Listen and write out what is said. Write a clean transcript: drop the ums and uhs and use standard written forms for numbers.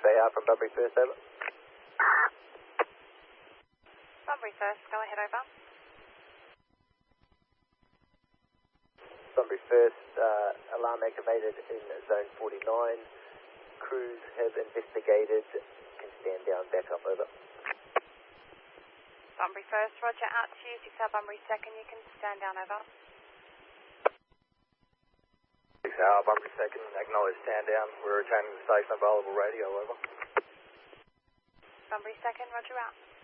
6AR from Bunbury First, over. Bunbury First, go ahead, over. Bunbury First, alarm activated in zone 49. Crews have investigated. Can stand down, back up, over. Bunbury First, roger, out to you. 6 hour Bunbury Second, you can stand down, over. 6 hour Bunbury Second, acknowledge stand down. We're returning to the station, available radio, over. Bunbury Second, roger, out.